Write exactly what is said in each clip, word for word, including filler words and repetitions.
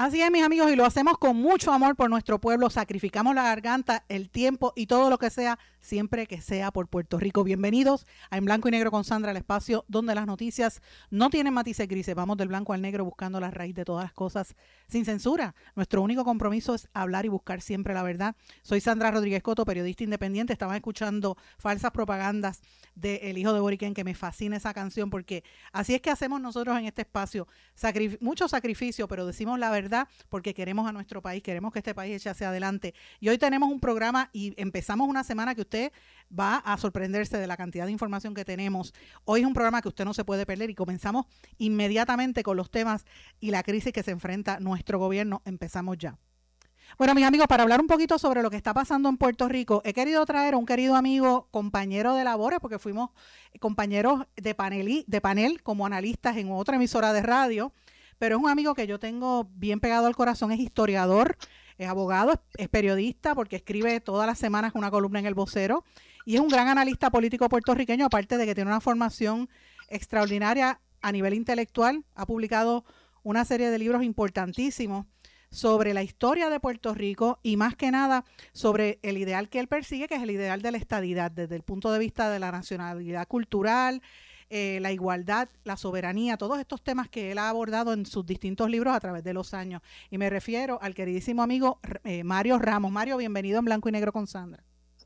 Así es, mis amigos, y lo hacemos con mucho amor por nuestro pueblo. Sacrificamos la garganta, el tiempo y todo lo que sea, siempre que sea por Puerto Rico. Bienvenidos a En Blanco y Negro con Sandra, el espacio donde las noticias no tienen matices grises. Vamos del blanco al negro buscando la raíz de todas las cosas sin censura. Nuestro único compromiso es hablar y buscar siempre la verdad. Soy Sandra Rodríguez Coto, periodista independiente. Estaban escuchando falsas propagandas de El Hijo de Boriquén, que me fascina esa canción porque así es que hacemos nosotros en este espacio. Sacrif- mucho sacrificio, pero decimos la verdad verdad, porque queremos a nuestro país, queremos que este país eche hacia adelante. Y hoy tenemos un programa y empezamos una semana que usted va a sorprenderse de la cantidad de información que tenemos. Hoy es un programa que usted no se puede perder y comenzamos inmediatamente con los temas y la crisis que se enfrenta nuestro gobierno. Empezamos ya. Bueno, mis amigos, para hablar un poquito sobre lo que está pasando en Puerto Rico, he querido traer a un querido amigo, compañero de labores, porque fuimos compañeros de panel, de panel como analistas en otra emisora de radio, pero es un amigo que yo tengo bien pegado al corazón, es historiador, es abogado, es periodista, porque escribe todas las semanas una columna en El Vocero, y es un gran analista político puertorriqueño, aparte de que tiene una formación extraordinaria a nivel intelectual, ha publicado una serie de libros importantísimos sobre la historia de Puerto Rico y más que nada sobre el ideal que él persigue, que es el ideal de la estadidad, desde el punto de vista de la nacionalidad cultural, eh, la igualdad, la soberanía, todos estos temas que él ha abordado en sus distintos libros a través de los años. Y me refiero al queridísimo amigo eh, Mario Ramos. Mario, bienvenido en Blanco y Negro con Sandra.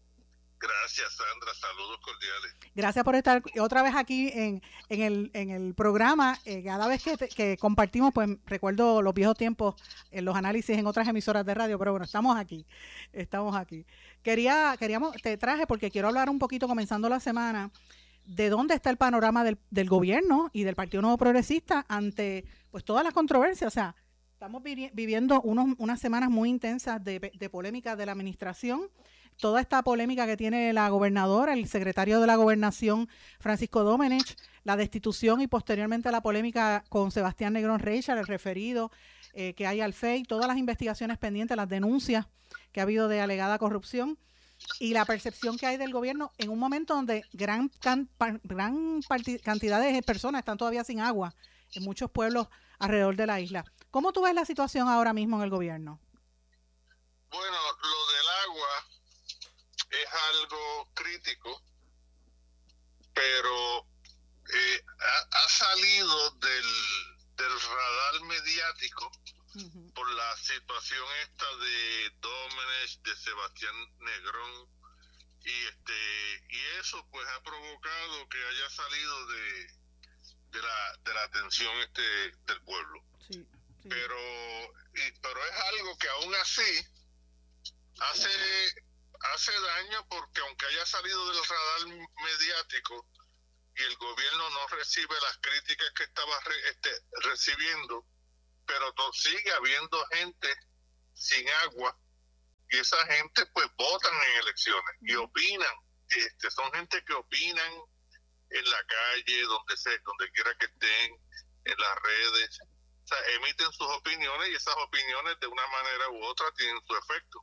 Gracias, Sandra. Saludos cordiales. Gracias por estar otra vez aquí en, en, el, en el programa. Eh, cada vez que, te, que compartimos, pues recuerdo los viejos tiempos en los análisis en otras emisoras de radio, pero bueno, estamos aquí. Estamos aquí. Quería, queríamos, te traje porque quiero hablar un poquito, comenzando la semana, de dónde está el panorama del, del gobierno y del Partido Nuevo Progresista ante pues todas las controversias. O sea, estamos vi- viviendo unos, unas semanas muy intensas de, de polémica de la administración. Toda esta polémica que tiene la gobernadora, el secretario de la Gobernación, Francisco Domenech, la destitución y posteriormente la polémica con Sebastián Negrón Reichard, el referido eh, que hay al F E I, todas las investigaciones pendientes, las denuncias que ha habido de alegada corrupción y la percepción que hay del gobierno en un momento donde gran, can, pa, gran parti, cantidad de personas están todavía sin agua en muchos pueblos alrededor de la isla. ¿Cómo tú ves la situación ahora mismo en el gobierno? Bueno, lo del agua es algo crítico, pero eh, ha, ha salido del, del radar mediático uh-huh. por la situación esta de Domenech, de Sebastián Negrón, y este y eso pues ha provocado que haya salido de, de la de la atención este del pueblo. Sí, sí. Pero y, pero es algo que aún así hace hace daño, porque aunque haya salido del radar mediático y el gobierno no recibe las críticas que estaba re, este, recibiendo, pero to, sigue habiendo gente sin agua y esa gente pues votan en elecciones y opinan. Este, son gente que opinan en la calle, donde se, donde quiera que estén, en las redes, o sea, emiten sus opiniones y esas opiniones de una manera u otra tienen su efecto.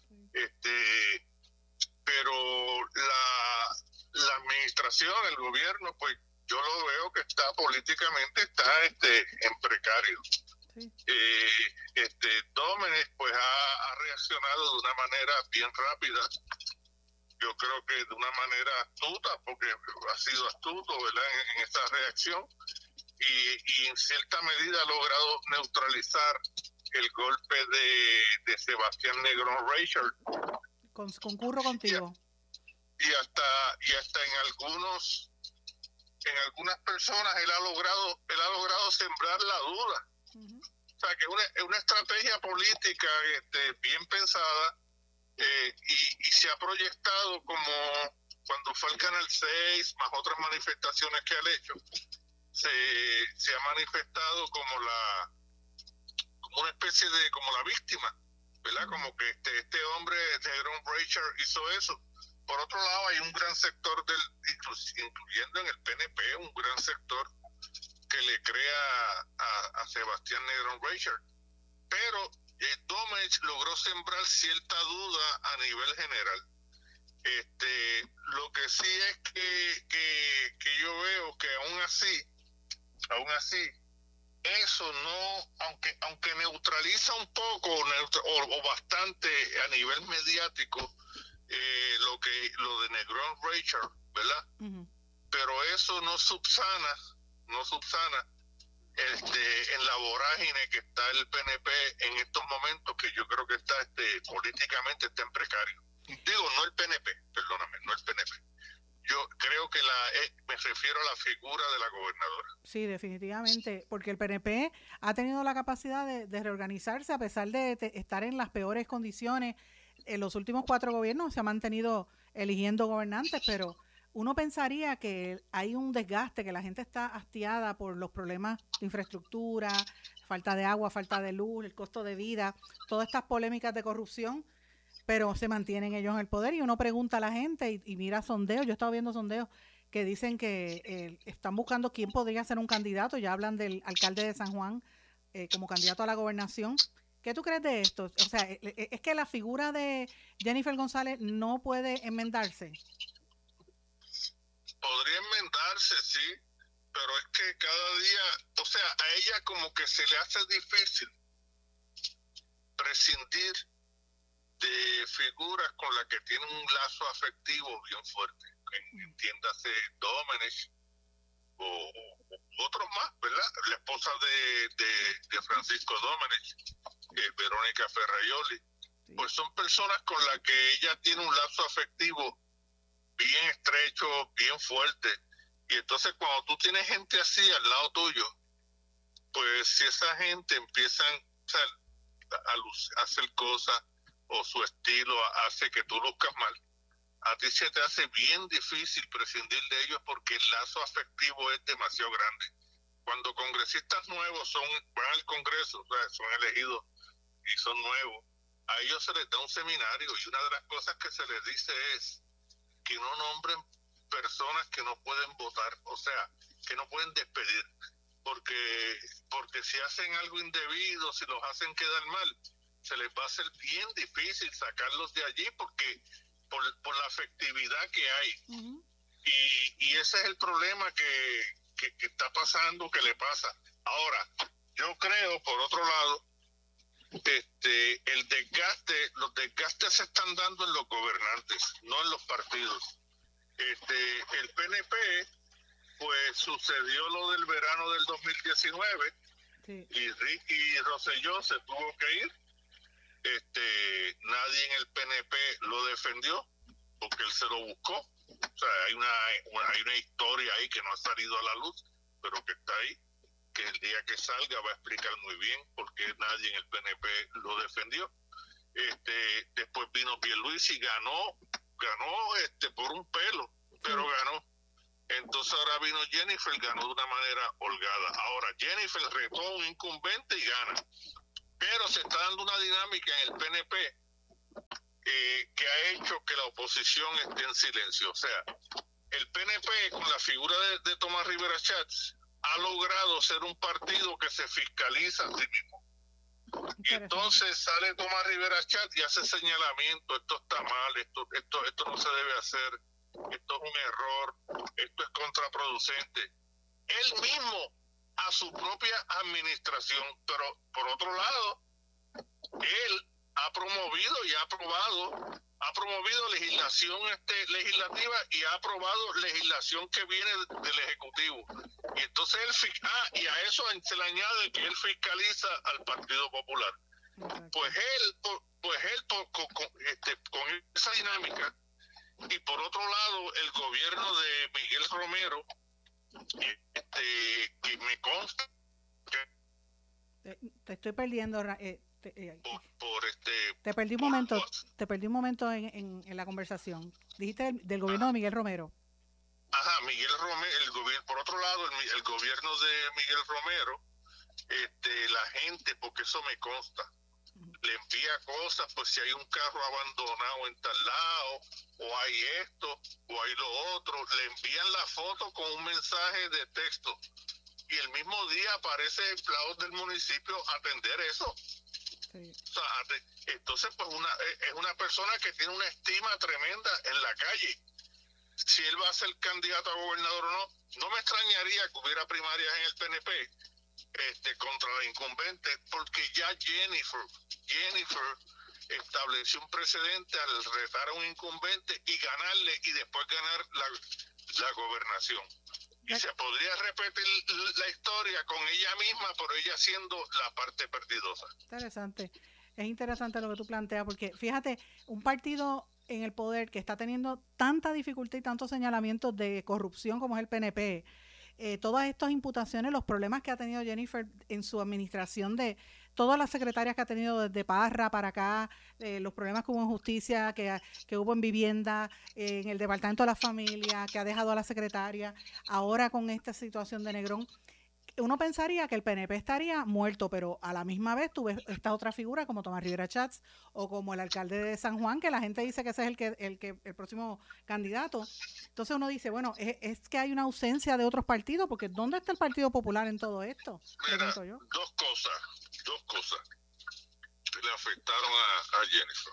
Este, pero la, la administración, el gobierno, pues yo lo veo que está políticamente está este en precario. Sí. Eh, este Domenech pues ha, ha reaccionado de una manera bien rápida. Yo creo que de una manera astuta, porque ha sido astuto, ¿verdad?, en, en esa reacción y, y en cierta medida ha logrado neutralizar el golpe de, de Sebastián Negrón Reichard. Con, concurro contigo. Y, y hasta y hasta en algunos en algunas personas él ha logrado él ha logrado sembrar la duda. Uh-huh. O sea que es una, es una estrategia política este, bien pensada eh, y, y se ha proyectado como cuando fue el Canal seis más otras manifestaciones que ha hecho, se, se ha manifestado como la como una especie de como la víctima, ¿verdad? Como que este, este hombre, Negrón Reichard, hizo eso. Por otro lado, hay un gran sector, del incluyendo en el P N P, un gran sector que le crea a, a Sebastián Negrón Reichard. Pero eh, Domenech logró sembrar cierta duda a nivel general. Este, lo que sí es que, que, que yo veo que aún así, aún así, eso no, aunque aunque neutraliza un poco neutra, o, o bastante a nivel mediático eh, lo que lo de Negrón Rachel, ¿verdad? Uh-huh. Pero eso no subsana, no subsana este, en la vorágine que está el P N P en estos momentos, que yo creo que está este, políticamente está en precario. Digo, no el P N P, perdóname, no el P N P. Yo creo que la eh, me refiero a la figura de la gobernadora. Sí, definitivamente, porque el P N P ha tenido la capacidad de, de reorganizarse a pesar de te, estar en las peores condiciones. En los últimos cuatro gobiernos se ha mantenido eligiendo gobernantes, pero uno pensaría que hay un desgaste, que la gente está hastiada por los problemas de infraestructura, falta de agua, falta de luz, el costo de vida, todas estas polémicas de corrupción, pero se mantienen ellos en el poder y uno pregunta a la gente y, y mira sondeos, yo he estado viendo sondeos que dicen que eh, están buscando quién podría ser un candidato, ya hablan del alcalde de San Juan eh, como candidato a la gobernación. ¿Qué tú crees de esto? O sea, ¿es que la figura de Jennifer González no puede enmendarse? Podría enmendarse, sí, pero es que cada día, o sea, a ella como que se le hace difícil prescindir de figuras con las que tiene un lazo afectivo bien fuerte. Entiéndase Domenech o, o otros más, ¿verdad? La esposa de, de, de Francisco Domenech, eh, Verónica Ferraioli, sí. Pues son personas con las que ella tiene un lazo afectivo bien estrecho, bien fuerte, y entonces cuando tú tienes gente así al lado tuyo, pues si esa gente empiezan o sea, a, a hacer cosas o su estilo hace que tú luzcas mal, a ti se te hace bien difícil prescindir de ellos porque el lazo afectivo es demasiado grande. Cuando congresistas nuevos son van al Congreso, o sea, son elegidos y son nuevos, a ellos se les da un seminario y una de las cosas que se les dice es que no nombren personas que no pueden votar, o sea, que no pueden despedir, porque porque si hacen algo indebido, si los hacen quedar mal, se les va a hacer bien difícil sacarlos de allí porque por, por la afectividad que hay. Uh-huh. Y, y ese es el problema que, que, que está pasando, que le pasa. Ahora, yo creo, por otro lado, este el desgaste, los desgastes se están dando en los gobernantes, no en los partidos. Este, el P N P, pues sucedió lo del verano del dos mil diecinueve, sí. Y Ricky Rosselló se tuvo que ir. Este, nadie en el P N P lo defendió porque él se lo buscó. O sea, hay una, una hay una historia ahí que no ha salido a la luz, pero que está ahí, que el día que salga va a explicar muy bien por qué nadie en el P N P lo defendió. Este, después vino Pierluisi, ganó, ganó este por un pelo, pero sí. ganó. Entonces ahora vino Jennifer, ganó de una manera holgada. Ahora Jennifer retó a un incumbente y gana. Pero se está dando una dinámica en el P N P eh, que ha hecho que la oposición esté en silencio. O sea, el P N P con la figura de, de Tomás Rivera Schatz ha logrado ser un partido que se fiscaliza a sí mismo. Y entonces sale Tomás Rivera Schatz y hace señalamiento, esto está mal, esto, esto, esto no se debe hacer, esto es un error, esto es contraproducente. Él mismo a su propia administración, pero por otro lado, él ha promovido y ha aprobado, ha promovido legislación este, legislativa y ha aprobado legislación que viene del Ejecutivo. Y entonces él, ah, y a eso se le añade que él fiscaliza al Partido Popular. Pues él, pues él con, con, este, con esa dinámica, y por otro lado, el gobierno de Miguel Romero, este, que me consta que te, te estoy perdiendo eh, te, eh, por, por este te perdí un momento los, te perdí un momento en, en, en la conversación. Dijiste del, del gobierno ajá. de Miguel Romero. Ajá, Miguel Romero, el gobierno, por otro lado, el, el gobierno de Miguel Romero, este, la gente, porque eso me consta, uh-huh. le envía cosas, pues si hay un carro abandonado en tal lado, o hay esto, o hay lo otro, le envían la foto con un mensaje de texto, y el mismo día aparece empleados del municipio a atender eso. Sí. O sea, entonces pues una, es una persona que tiene una estima tremenda en la calle. Si él va a ser candidato a gobernador o no, no me extrañaría que hubiera primarias en el P N P este, contra la incumbente, porque ya Jennifer, Jennifer estableció un precedente al retar a un incumbente y ganarle y después ganar la, la gobernación. Y se podría repetir la historia con ella misma, pero ella siendo la parte perdidosa. Interesante. Es interesante lo que tú planteas, porque fíjate, un partido en el poder que está teniendo tanta dificultad y tantos señalamientos de corrupción como es el P N P, eh, todas estas imputaciones, los problemas que ha tenido Jennifer en su administración de todas las secretarias que ha tenido desde Parra para acá, eh, los problemas que hubo en justicia, que, que hubo en vivienda, eh, en el departamento de la familia, que ha dejado a la secretaria, ahora con esta situación de Negrón. Uno pensaría que el P N P estaría muerto, pero a la misma vez tú ves esta otra figura como Tomás Rivera Chats o como el alcalde de San Juan, que la gente dice que ese es el que el que el próximo candidato. Entonces uno dice, bueno, es, es que hay una ausencia de otros partidos, porque ¿dónde está el Partido Popular en todo esto? Mira, yo. dos cosas, dos cosas que le afectaron a, a Jennifer.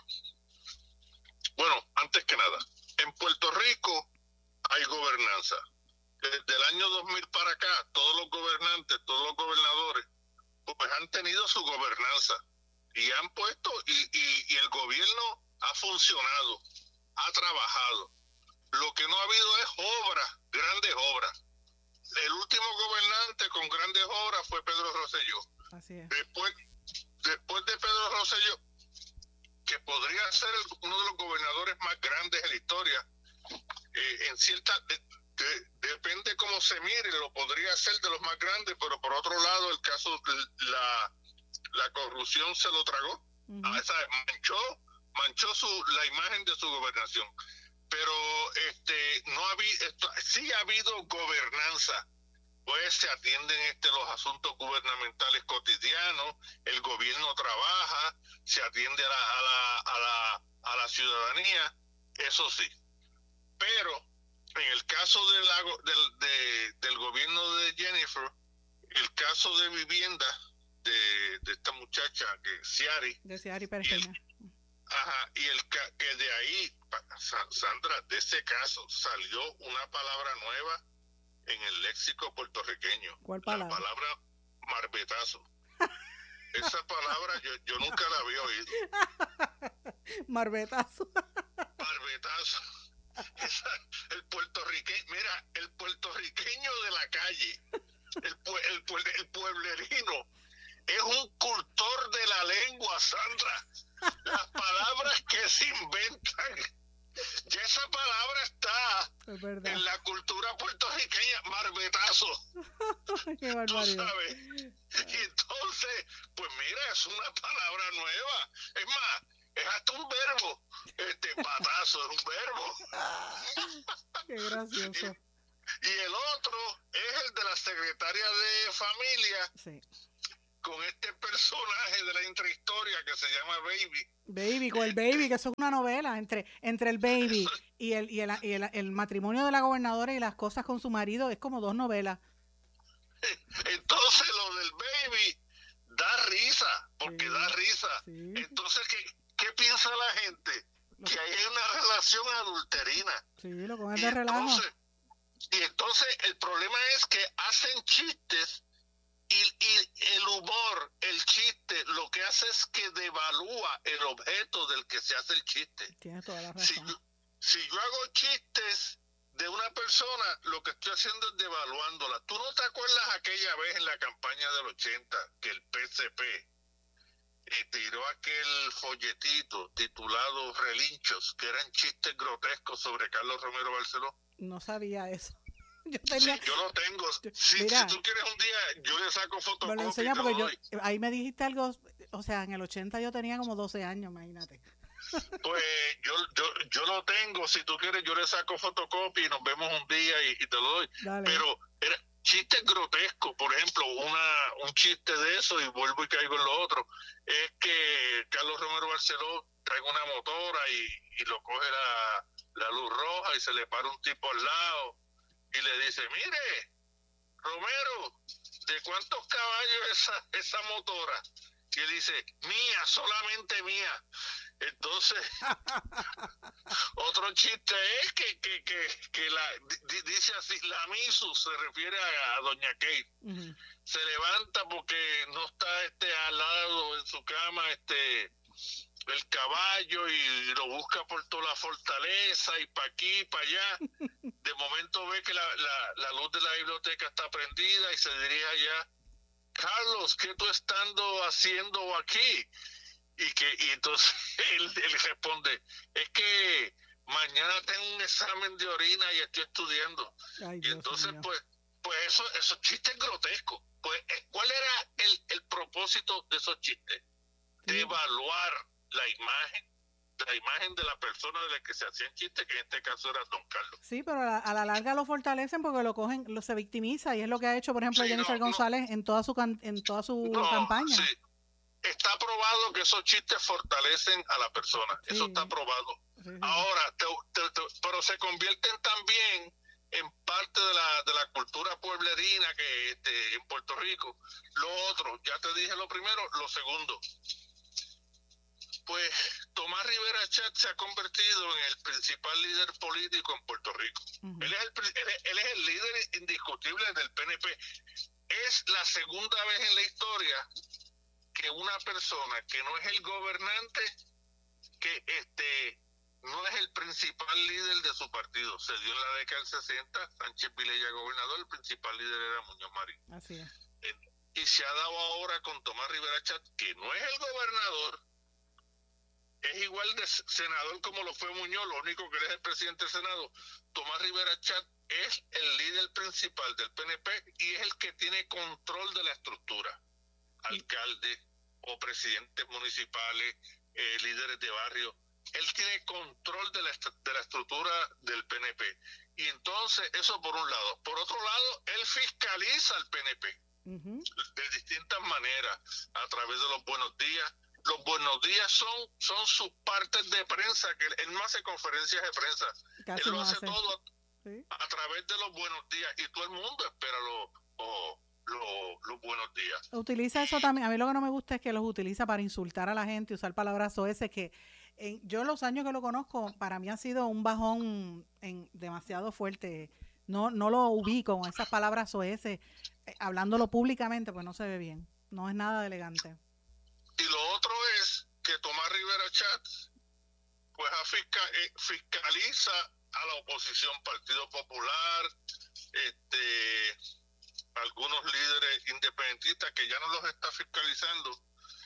Bueno, antes que nada, en Puerto Rico hay gobernanza. Desde el año dos mil para acá, todos los gobernantes, todos los gobernadores, pues han tenido su gobernanza y han puesto, y, y, y el gobierno ha funcionado, ha trabajado. Lo que no ha habido es obras, grandes obras. El último gobernante con grandes obras fue Pedro Rosselló. Así es. Después, después de Pedro Rosselló, que podría ser el, uno de los gobernadores más grandes de la historia, eh, en cierta... De, De, depende cómo se mire, lo podría ser de los más grandes, pero por otro lado el caso, la, la corrupción se lo tragó, uh-huh. ah, esa, manchó, manchó su, la imagen de su gobernación, pero este no ha habido, esto, sí ha habido gobernanza, pues se atienden este los asuntos gubernamentales cotidianos, el gobierno trabaja, se atiende a la, a la, a la, a la ciudadanía, eso sí, pero en el caso de la, del, de, del gobierno de Jennifer, el caso de vivienda de, de esta muchacha, que Ciari. De Ciari Pereña. Ajá, y el que de ahí, Sandra, de ese caso salió una palabra nueva en el léxico puertorriqueño. ¿Cuál palabra? La palabra marbetazo. Esa palabra yo, yo nunca la había oído. Marbetazo. Marbetazo. Esa, el puertorriqueño, mira, el puertorriqueño de la calle, el, el, el pueblerino, es un cultor de la lengua, Sandra. Las palabras que se inventan, ya esa palabra está en la cultura puertorriqueña, marbetazo. Qué barbaridad. ¿Tú sabes? Y entonces, pues mira, es una palabra nueva. Es más, es hasta un verbo. Este patazo es un verbo. Qué gracioso. Y, y el otro es el de la secretaria de familia. Sí. Con este personaje de la intrahistoria que se llama Baby. Baby, con el Baby, que eso es una novela entre, entre el Baby y, el, y, el, y el, el matrimonio de la gobernadora y las cosas con su marido, es como dos novelas. Entonces lo del Baby da risa, porque sí, da risa. Sí. Entonces, ¿qué, ¿qué piensa la gente? Lo que hay una relación adulterina. Sí, lo con el de relajo. Entonces, y entonces el problema es que hacen chistes. Y, y el humor, el chiste, lo que hace es que devalúa el objeto del que se hace el chiste. Tienes toda la razón. Si yo, si yo hago chistes de una persona, lo que estoy haciendo es devaluándola. ¿Tú no te acuerdas aquella vez en la campaña del ochenta que el P C P eh, tiró aquel folletito titulado Relinchos, que eran chistes grotescos sobre Carlos Romero Barceló? No sabía eso. Yo, tenía, sí, yo lo tengo. Si, mira, si tú quieres un día, yo le saco fotocopia. Me lo enseña porque yo, ahí me dijiste algo, o sea, en el ochenta yo tenía como doce años, imagínate. Pues yo, yo, yo lo tengo, si tú quieres yo le saco fotocopia y nos vemos un día y, y te lo doy. Dale. Pero era chistes grotescos, por ejemplo, una un chiste de eso, y vuelvo y caigo en lo otro, es que Carlos Romero Barceló trae una motora y, y lo coge la, la luz roja y se le para un tipo al lado. Y le dice, mire, Romero, ¿de cuántos caballos esa esa motora? Y él dice, mía, solamente mía. Entonces, otro chiste es que, que, que, que la, di, dice así, la Misu se refiere a, a doña Kate. Uh-huh. Se levanta porque no está este al lado en su cama este el caballo y lo busca por toda la fortaleza y para aquí y para allá. De momento ve que la, la, la luz de la biblioteca está prendida y se dirige allá. Carlos, ¿qué tú estando haciendo aquí? Y que y entonces él, él responde, es que mañana tengo un examen de orina y estoy estudiando. Ay, y entonces mío. pues pues eso esos chistes grotescos. Pues ¿cuál era el, el propósito de esos chistes? De sí. evaluar la imagen, la imagen de la persona de la que se hacían chistes, que en este caso era don Carlos. Sí, pero a la, a la larga lo fortalecen porque lo cogen, lo se victimiza y es lo que ha hecho, por ejemplo, sí, Jennifer no, González no. en toda su en toda su no, campaña. Sí. Está probado que esos chistes fortalecen a la persona, sí. Eso está probado. Sí, sí. Ahora, te, te, te, pero se convierten también en parte de la de la cultura pueblerina que este, en Puerto Rico. Lo otro, ya te dije lo primero, lo segundo. Pues Tomás Rivera Chatz se ha convertido en el principal líder político en Puerto Rico. Uh-huh. Él, es el, él, es, él es el líder indiscutible del P N P. Es la segunda vez en la historia que una persona que no es el gobernante, que este no es el principal líder de su partido. Se dio en la década del sesenta, Sánchez Vilella gobernador, el principal líder era Muñoz Marín. Así es. Y se ha dado ahora con Tomás Rivera Chatz, que no es el gobernador, es igual de senador como lo fue Muñoz, lo único que él es el presidente del Senado. Tomás Rivera Chatz es el líder principal del P N P y es el que tiene control de la estructura. Alcaldes o presidentes municipales, eh, líderes de barrio, él tiene control de la, de la estructura del P N P. Y entonces, eso por un lado. Por otro lado, él fiscaliza al P N P uh-huh. de distintas maneras, a través de los buenos días. Los buenos días son, son sus partes de prensa, que él no hace conferencias de prensa. Casi él lo hace, hace todo a, ¿sí? a través de los buenos días, y todo el mundo espera los lo, lo, lo buenos días. Utiliza eso también. A mí lo que no me gusta es que los utiliza para insultar a la gente, usar palabras soeces que en, yo los años que lo conozco, para mí ha sido un bajón en, demasiado fuerte. No, no lo ubico con esas palabras soeces, eh, hablándolo públicamente, pues no se ve bien. No es nada elegante. Y lo otro es que Tomás Rivera Chatz pues fiscal, eh, fiscaliza a la oposición, Partido Popular, este, algunos líderes independentistas que ya no los está fiscalizando,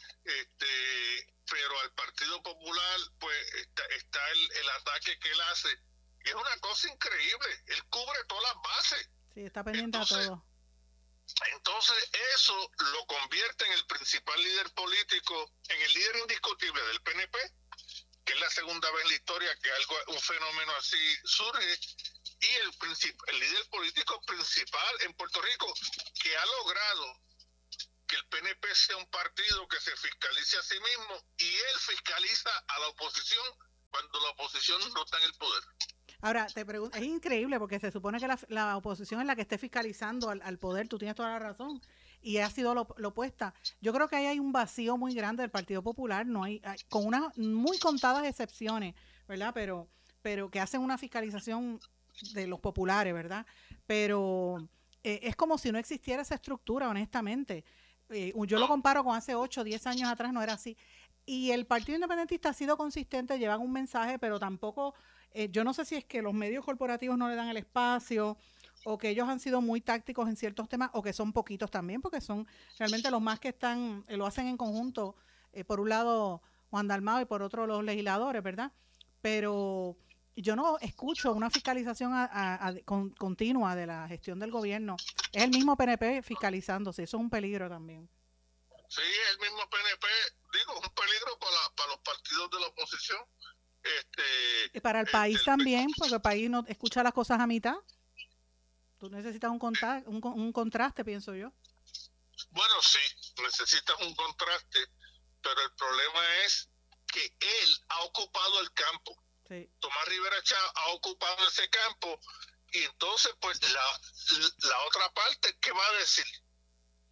este, pero al Partido Popular pues está, está el, el ataque que él hace, y es una cosa increíble, él cubre todas las bases. Sí, está pendiente Entonces, a todo. Entonces eso lo convierte en el principal líder político, en el líder indiscutible del P N P, que es la segunda vez en la historia que algo un fenómeno así surge, y el, princip- el líder político principal en Puerto Rico, que ha logrado que el P N P sea un partido que se fiscalice a sí mismo, y él fiscaliza a la oposición cuando la oposición no está en el poder. Ahora, te pregunto, es increíble porque se supone que la, la oposición es la que esté fiscalizando al, al poder, tú tienes toda la razón, y ha sido lo, lo opuesta. Yo creo que ahí hay un vacío muy grande del Partido Popular, no hay, hay con unas muy contadas excepciones, ¿verdad? Pero, pero que hacen una fiscalización de los populares, ¿verdad? Pero eh, es como si no existiera esa estructura, honestamente. Eh, yo lo comparo con hace ocho, diez años atrás, no era así. Y el Partido Independentista ha sido consistente, llevan un mensaje, pero tampoco... Eh, yo no sé si es que los medios corporativos no le dan el espacio o que ellos han sido muy tácticos en ciertos temas o que son poquitos también, porque son realmente los más que están, eh, lo hacen en conjunto, eh, por un lado Juan Dalmau y por otro los legisladores, ¿verdad? Pero yo no escucho una fiscalización a, a, a, con, continua de la gestión del gobierno. Es el mismo P N P fiscalizándose, eso es un peligro también. Sí, es el mismo P N P, digo, es un peligro para, la, para los partidos de la oposición. Este, y para el país este, también, porque el país no escucha las cosas a mitad. Tú necesitas un, contra, un, un contraste, pienso yo. Bueno, sí, necesitas un contraste, pero el problema es que él ha ocupado el campo. Sí. Tomás Rivera Chatz ha ocupado ese campo, y entonces pues la, la otra parte, ¿qué va a decir?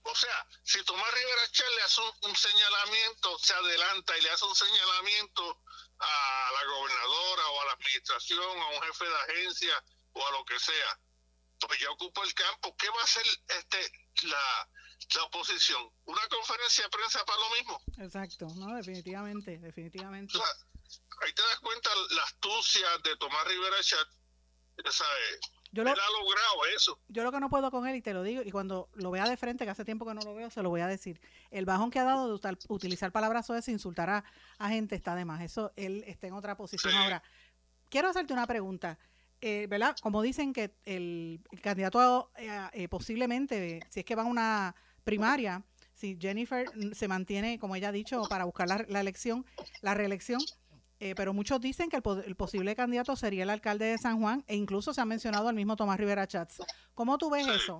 O sea, si Tomás Rivera Chatz le hace un, un señalamiento, se adelanta y le hace un señalamiento a la gobernadora o a la administración, a un jefe de agencia o a lo que sea, pues ya ocupa el campo. ¿Qué va a hacer este la, la oposición? ¿Una conferencia de prensa para lo mismo? Exacto, no, definitivamente, definitivamente. O sea, ahí te das cuenta la astucia de Tomás Rivera Chatz. ¿Sabes? Yo lo, él ha logrado eso. Yo lo que no puedo con él, y te lo digo, y cuando lo vea de frente, que hace tiempo que no lo veo, se lo voy a decir. El bajón que ha dado de utal, utilizar palabras soez, insultar a, a gente, está de más. Eso, él está en otra posición. Sí. Ahora, quiero hacerte una pregunta. Eh, ¿Verdad? Como dicen que el, el candidato eh, eh, posiblemente, si es que van a una primaria, si Jennifer se mantiene, como ella ha dicho, para buscar la, la elección, la reelección, Eh, pero muchos dicen que el, el posible candidato sería el alcalde de San Juan, e incluso se ha mencionado al mismo Tomás Rivera Chatz. ¿Cómo tú ves sí. eso?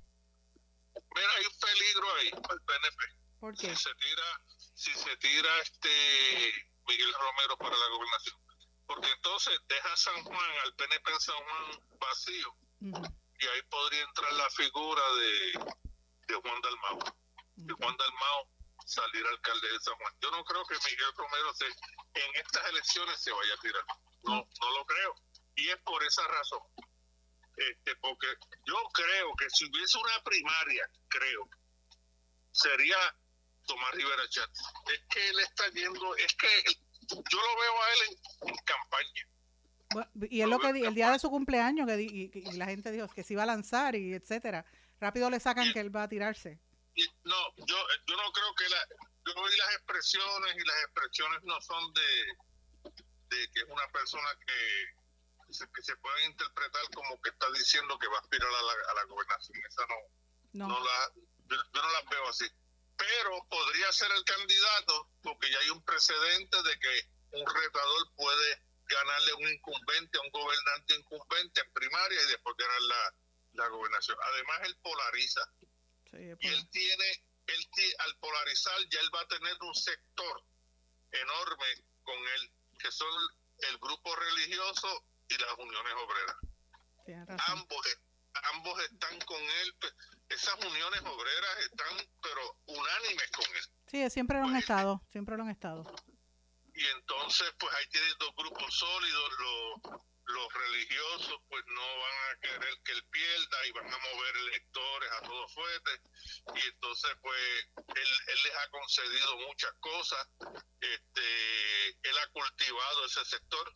Mira, hay un peligro ahí para el P N P. ¿Por qué? Si se tira, si se tira este Miguel Romero para la gobernación, porque entonces deja San Juan, al P N P en San Juan vacío, uh-huh. y ahí podría entrar la figura de, de Juan Dalmau. Uh-huh. De Juan Dalmau salir alcalde de San Juan. Yo no creo que Miguel Romero se, en estas elecciones se vaya a tirar. No, no lo creo. Y es por esa razón. Este, porque yo creo que si hubiese una primaria, creo, sería Tomás Rivera Chatz. Es que él está yendo, es que yo lo veo a él en, en campaña. Bueno, y es lo, lo que di, el día de su cumpleaños que di, y, y la gente dijo que se iba a lanzar y etcétera. Rápido le sacan y, que él va a tirarse. No, yo yo no creo que la yo oí las expresiones y las expresiones no son de, de que es una persona que se, que se puede interpretar como que está diciendo que va a aspirar a la, a la gobernación. Esa no, no. no la, yo, yo no las veo así. Pero podría ser el candidato porque ya hay un precedente de que un retador puede ganarle un incumbente a un gobernante incumbente en primaria y después ganar la, la gobernación. Además, él polariza. Sí, y él tiene, él tiene, al polarizar ya él va a tener un sector enorme con él, que son el grupo religioso y las uniones obreras. Ambos, ambos están con él, esas uniones obreras están pero unánimes con él. Sí, siempre lo han pues, estado, siempre lo han estado. Y entonces pues ahí tienes dos grupos sólidos, los los religiosos pues no van a querer que él pierda y van a mover electores a todo fuerte, y entonces pues él, él les ha concedido muchas cosas, este él ha cultivado ese sector,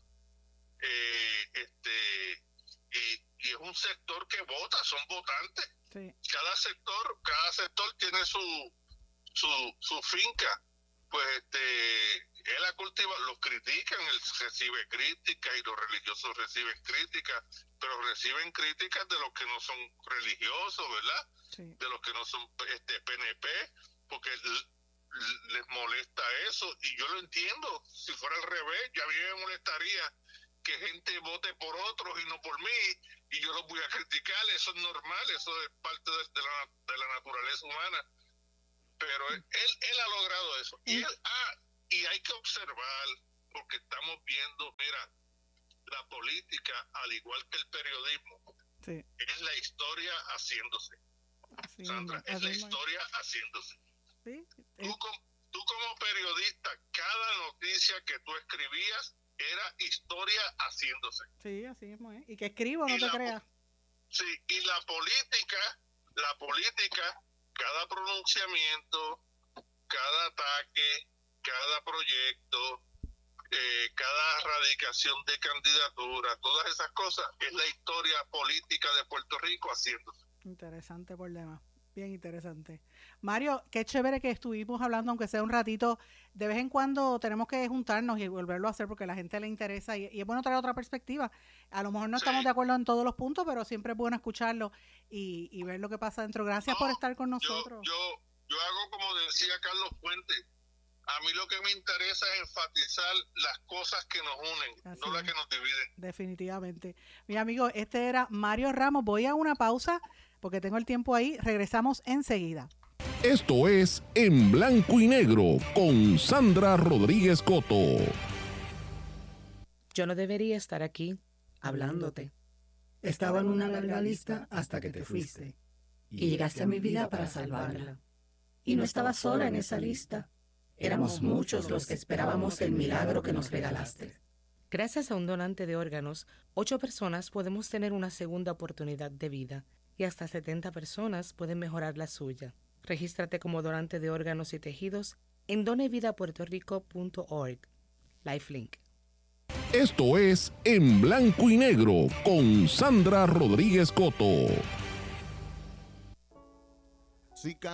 eh, este y, y es un sector que vota, son votantes. Sí. Cada sector, cada sector tiene su su, su finca, pues este él ha cultivado, los critican, él recibe críticas y los religiosos reciben críticas, pero reciben críticas de los que no son religiosos, ¿verdad? Sí. De los que no son este P N P, porque l- les molesta eso, y yo lo entiendo. Si fuera al revés, ya a mí me molestaría que gente vote por otros y no por mí, y yo los voy a criticar. Eso es normal, eso es parte de, de, la, de la naturaleza humana, pero él, él, él ha logrado eso, y él ha Y hay que observar, porque estamos viendo, mira, la política, al igual que el periodismo, sí. es la historia haciéndose. Sí, Sandra, es la historia es. haciéndose. Sí, es. Tú, como, tú como periodista, cada noticia que tú escribías era historia haciéndose. Sí, así mismo es. Y que escribo, no y te la, creas. Sí, y la política, la política, cada pronunciamiento, cada ataque, cada proyecto, eh, cada radicación de candidatura, todas esas cosas, es la historia política de Puerto Rico haciéndose. Interesante por demás, bien interesante. Mario, qué chévere que estuvimos hablando, aunque sea un ratito. De vez en cuando tenemos que juntarnos y volverlo a hacer porque a la gente le interesa, y, y es bueno traer otra perspectiva. A lo mejor no sí. estamos de acuerdo en todos los puntos, pero siempre es bueno escucharlo y, y ver lo que pasa dentro. Gracias no, por estar con nosotros. Yo, yo, yo hago como decía Carlos Fuentes. A mí lo que me interesa es enfatizar las cosas que nos unen, Así no las que nos dividen. Definitivamente. Mi amigo, este era Mario Ramos. Voy a una pausa porque tengo el tiempo ahí. Regresamos enseguida. Esto es En Blanco y Negro con Sandra Rodríguez Coto. Yo no debería estar aquí hablándote. Estaba en una larga lista hasta que te fuiste. y llegaste a mi vida para salvarla. Y no estaba sola en esa lista. Éramos muchos los que esperábamos el milagro que nos regalaste. Gracias a un donante de órganos, ocho personas podemos tener una segunda oportunidad de vida y hasta setenta personas pueden mejorar la suya. Regístrate como donante de órganos y tejidos en donevidapuertorico punto org. Lifelink. Esto es En Blanco y Negro con Sandra Rodríguez Coto. Si